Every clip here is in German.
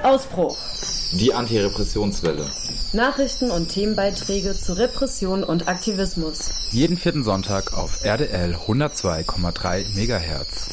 Ausbruch. Die Antirepressionswelle. Nachrichten und Themenbeiträge zu Repression und Aktivismus. Jeden vierten Sonntag auf RDL 102,3 MHz.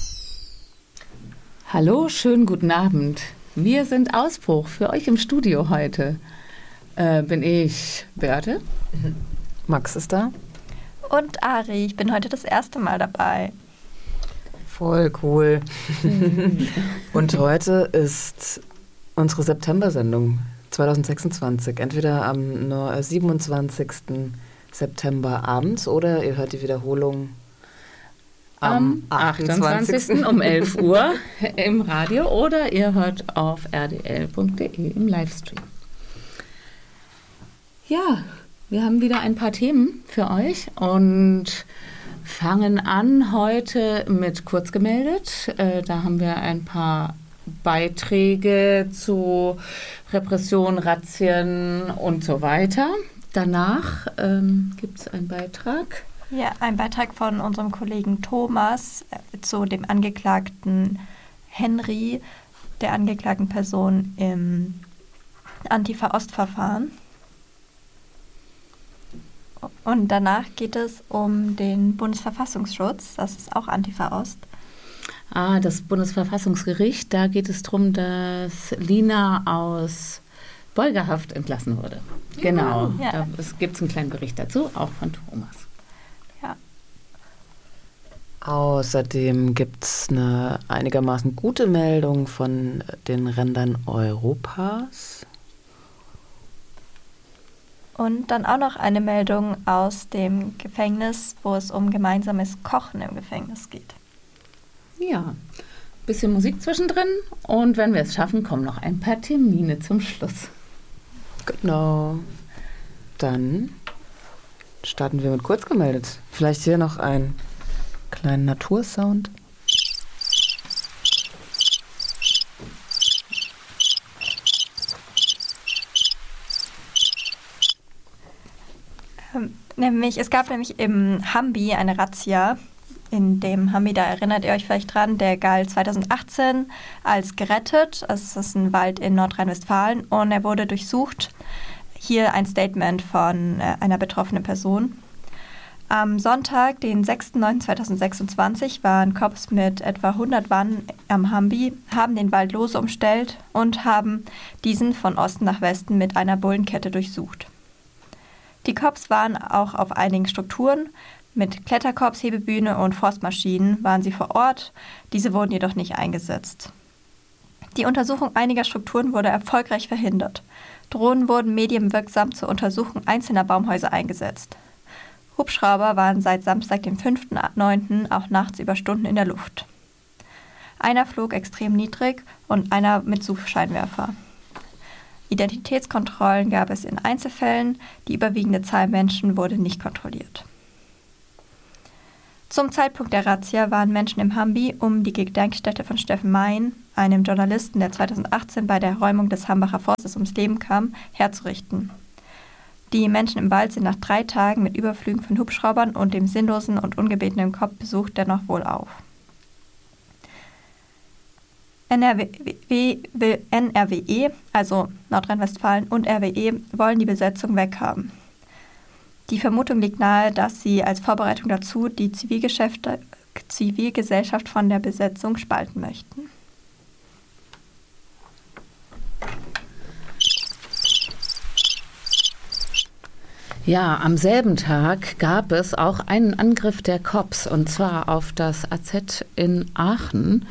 Hallo, schönen guten Abend. Wir sind Ausbruch für euch im Studio heute. Bin ich Börte. Max ist da. Und Ari, ich bin heute das erste Mal dabei. Voll cool. Und heute ist unsere September-Sendung 2026. Entweder am 27. September abends oder ihr hört die Wiederholung am 28. um 11 Uhr im Radio oder ihr hört auf rdl.de im Livestream. Ja, wir haben wieder ein paar Themen für euch und fangen an heute mit Kurzgemeldet. Da haben wir ein paar Beiträge zu Repression, Razzien und so weiter. Danach gibt es einen Beitrag. Ja, ein Beitrag von unserem Kollegen Thomas zu dem Angeklagten Henry, der angeklagten Person im Antifa-Ost-Verfahren. Und danach geht es um den Bundesverfassungsschutz, das ist auch Antifa-Ost. Das Bundesverfassungsgericht, da geht es darum, dass Lina aus Beugehaft entlassen wurde. Genau, ja. Da gibt es einen kleinen Bericht dazu, auch von Thomas. Ja. Außerdem gibt es eine einigermaßen gute Meldung von den Rändern Europas. Und dann auch noch eine Meldung aus dem Gefängnis, wo es um gemeinsames Kochen im Gefängnis geht. Ja, bisschen Musik zwischendrin und wenn wir es schaffen, kommen noch ein paar Termine zum Schluss. Genau. Dann starten wir mit Kurzgemeldet. Vielleicht hier noch einen kleinen Natursound. Es gab nämlich im Hambi eine Razzia. In dem Hambi, da erinnert ihr euch vielleicht dran, der galt 2018 als gerettet. Es ist ein Wald in Nordrhein-Westfalen und er wurde durchsucht. Hier ein Statement von einer betroffenen Person. Am Sonntag, den 6.9.2026, waren Cops mit etwa 100 Mann am Hambi, haben den Wald lose umstellt und haben diesen von Osten nach Westen mit einer Bullenkette durchsucht. Die Cops waren auch auf einigen Strukturen. Mit Kletterkorps, Hebebühne und Forstmaschinen waren sie vor Ort. Diese wurden jedoch nicht eingesetzt. Die Untersuchung einiger Strukturen wurde erfolgreich verhindert. Drohnen wurden medienwirksam zur Untersuchung einzelner Baumhäuser eingesetzt. Hubschrauber waren seit Samstag, dem 5.9. auch nachts über Stunden in der Luft. Einer flog extrem niedrig und einer mit Suchscheinwerfer. Identitätskontrollen gab es in Einzelfällen, die überwiegende Zahl Menschen wurde nicht kontrolliert. Zum Zeitpunkt der Razzia waren Menschen im Hambi, um die Gedenkstätte von Steffen Mein, einem Journalisten, der 2018 bei der Räumung des Hambacher Forstes ums Leben kam, herzurichten. Die Menschen im Wald sind nach 3 Tagen mit Überflügen von Hubschraubern und dem sinnlosen und ungebetenen Kopfbesuch dennoch wohlauf. NRWE, also Nordrhein-Westfalen und RWE, wollen die Besetzung weghaben. Die Vermutung liegt nahe, dass sie als Vorbereitung dazu die Zivilgesellschaft von der Besetzung spalten möchten. Ja, am selben Tag gab es auch einen Angriff der Cops und zwar auf das AZ in Aachen.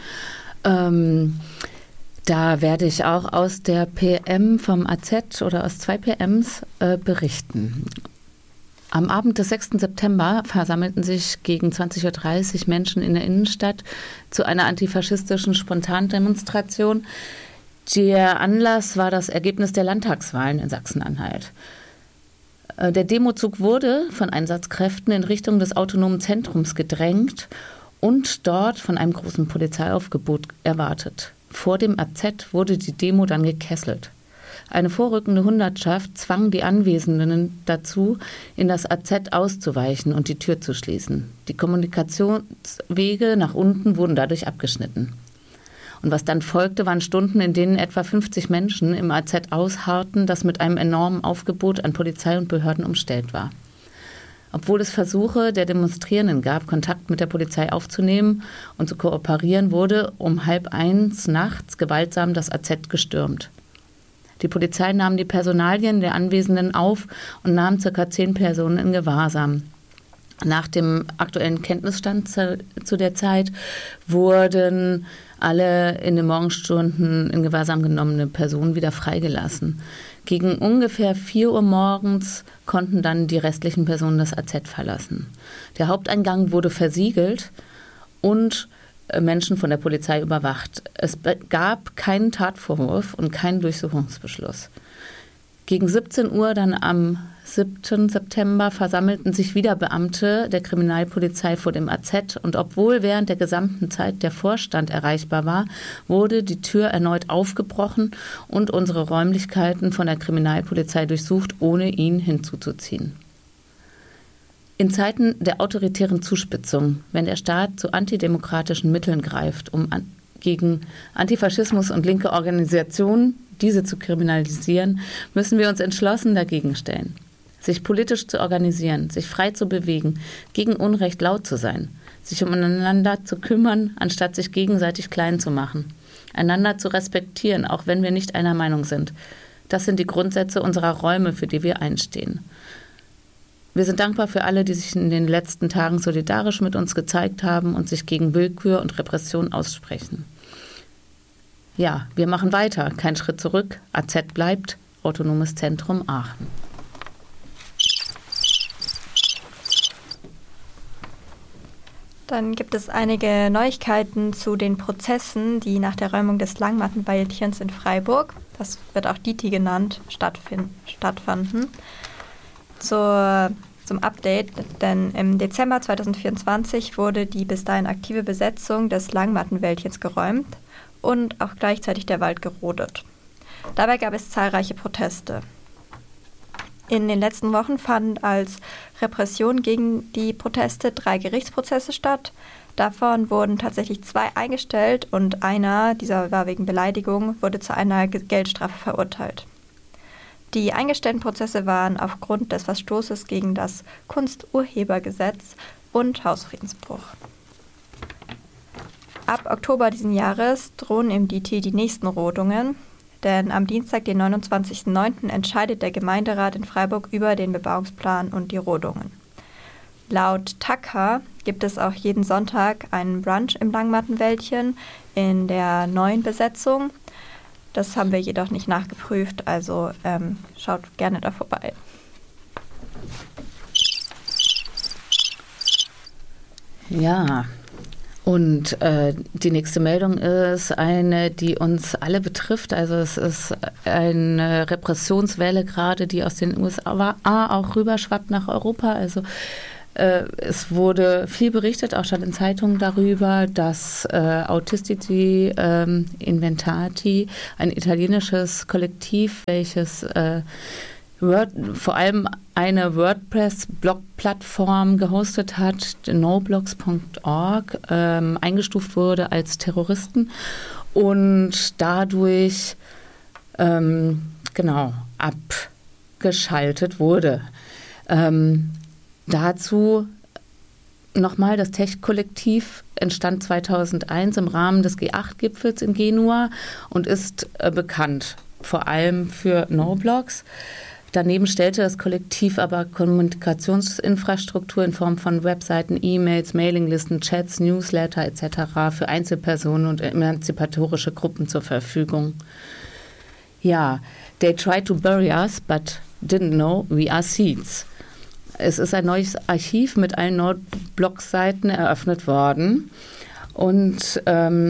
Da werde ich auch aus der PM vom AZ oder aus 2 PMs berichten. Am Abend des 6. September versammelten sich gegen 20.30 Uhr Menschen in der Innenstadt zu einer antifaschistischen Spontandemonstration. Der Anlass war das Ergebnis der Landtagswahlen in Sachsen-Anhalt. Der Demozug wurde von Einsatzkräften in Richtung des autonomen Zentrums gedrängt und dort von einem großen Polizeiaufgebot erwartet. Vor dem AZ wurde die Demo dann gekesselt. Eine vorrückende Hundertschaft zwang die Anwesenden dazu, in das AZ auszuweichen und die Tür zu schließen. Die Kommunikationswege nach unten wurden dadurch abgeschnitten. Und was dann folgte, waren Stunden, in denen etwa 50 Menschen im AZ ausharrten, das mit einem enormen Aufgebot an Polizei und Behörden umstellt war. Obwohl es Versuche der Demonstrierenden gab, Kontakt mit der Polizei aufzunehmen und zu kooperieren, wurde um 12:30 nachts gewaltsam das AZ gestürmt. Die Polizei nahm die Personalien der Anwesenden auf und nahm ca. 10 Personen in Gewahrsam. Nach dem aktuellen Kenntnisstand zu der Zeit wurden alle in den Morgenstunden in Gewahrsam genommene Personen wieder freigelassen. Gegen ungefähr 4 Uhr morgens konnten dann die restlichen Personen das AZ verlassen. Der Haupteingang wurde versiegelt und Menschen von der Polizei überwacht. Es gab keinen Tatvorwurf und keinen Durchsuchungsbeschluss. Gegen 17 Uhr dann am 7. September versammelten sich wieder Beamte der Kriminalpolizei vor dem AZ und obwohl während der gesamten Zeit der Vorstand erreichbar war, wurde die Tür erneut aufgebrochen und unsere Räumlichkeiten von der Kriminalpolizei durchsucht, ohne ihn hinzuzuziehen. In Zeiten der autoritären Zuspitzung, wenn der Staat zu antidemokratischen Mitteln greift, um gegen Antifaschismus und linke Organisationen diese zu kriminalisieren, müssen wir uns entschlossen dagegen stellen. Sich politisch zu organisieren, sich frei zu bewegen, gegen Unrecht laut zu sein, sich umeinander zu kümmern, anstatt sich gegenseitig klein zu machen, einander zu respektieren, auch wenn wir nicht einer Meinung sind. Das sind die Grundsätze unserer Räume, für die wir einstehen. Wir sind dankbar für alle, die sich in den letzten Tagen solidarisch mit uns gezeigt haben und sich gegen Willkür und Repression aussprechen. Ja, wir machen weiter, kein Schritt zurück, AZ bleibt, Autonomes Zentrum Aachen. Dann gibt es einige Neuigkeiten zu den Prozessen, die nach der Räumung des Langmattenwäldchens in Freiburg, das wird auch DITI genannt, stattfanden. Zum Update, denn im Dezember 2024 wurde die bis dahin aktive Besetzung des Langmattenwäldchens geräumt und auch gleichzeitig der Wald gerodet. Dabei gab es zahlreiche Proteste. In den letzten Wochen fanden als Repression gegen die Proteste 3 Gerichtsprozesse statt. Davon wurden tatsächlich 2 eingestellt und einer, dieser war wegen Beleidigung, wurde zu einer Geldstrafe verurteilt. Die eingestellten Prozesse waren aufgrund des Verstoßes gegen das Kunsturhebergesetz und Hausfriedensbruch. Ab Oktober diesen Jahres drohen im DT die nächsten Rodungen, denn am Dienstag, den 29.09., entscheidet der Gemeinderat in Freiburg über den Bebauungsplan und die Rodungen. Laut TAKA gibt es auch jeden Sonntag einen Brunch im Langmattenwäldchen in der neuen Besetzung. Das haben wir jedoch nicht nachgeprüft, also schaut gerne da vorbei. Ja, und die nächste Meldung ist eine, die uns alle betrifft. Also es ist eine Repressionswelle gerade, die aus den USA auch rüberschwappt nach Europa. Also es wurde viel berichtet, auch schon in Zeitungen darüber, dass Autistici Inventati, ein italienisches Kollektiv, welches vor allem eine WordPress-Blog-Plattform gehostet hat, noblogs.org, eingestuft wurde als Terroristen und dadurch abgeschaltet wurde. Dazu nochmal, das Tech-Kollektiv entstand 2001 im Rahmen des G8-Gipfels in Genua und ist bekannt, vor allem für Noblogs. Daneben stellte das Kollektiv aber Kommunikationsinfrastruktur in Form von Webseiten, E-Mails, Mailinglisten, Chats, Newsletter etc. für Einzelpersonen und emanzipatorische Gruppen zur Verfügung. Ja, they tried to bury us, but didn't know we are seeds. Es ist ein neues Archiv mit allen Noblogs-Seiten eröffnet worden und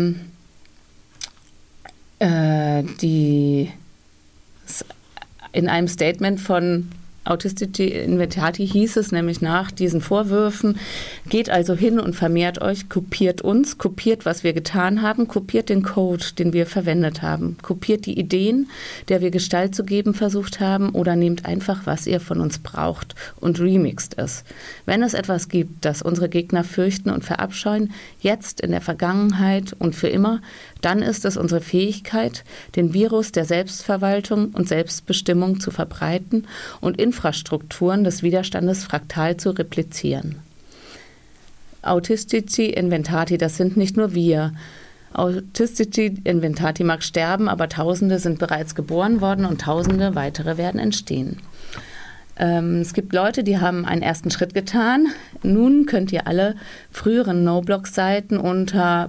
in einem Statement von Autistici Inventati hieß es nämlich nach diesen Vorwürfen: Geht also hin und vermehrt euch, kopiert uns, kopiert, was wir getan haben, kopiert den Code, den wir verwendet haben, kopiert die Ideen, der wir Gestalt zu geben versucht haben, oder nehmt einfach, was ihr von uns braucht und remixt es. Wenn es etwas gibt, das unsere Gegner fürchten und verabscheuen, jetzt, in der Vergangenheit und für immer, dann ist es unsere Fähigkeit, den Virus der Selbstverwaltung und Selbstbestimmung zu verbreiten und Infrastrukturen des Widerstandes fraktal zu replizieren. Autistici inventati, das sind nicht nur wir. Autistici inventati mag sterben, aber Tausende sind bereits geboren worden und Tausende weitere werden entstehen. Es gibt Leute, die haben einen ersten Schritt getan. Nun könnt ihr alle früheren NoBlogs-Seiten unter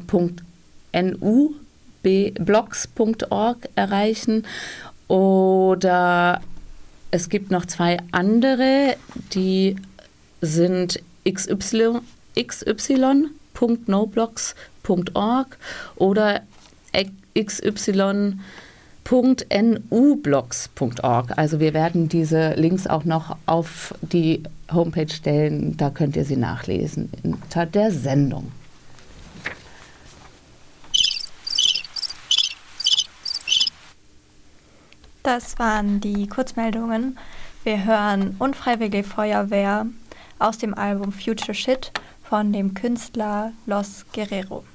.nublogs.org erreichen. Oder es gibt noch 2 andere, die sind xy.noblogs.org oder xy.nublogs.org. Also wir werden diese Links auch noch auf die Homepage stellen, da könnt ihr sie nachlesen unter der Sendung. Das waren die Kurzmeldungen. Wir hören Unfreiwillige Feuerwehr aus dem Album Future Shit von dem Künstler Los Guerrero.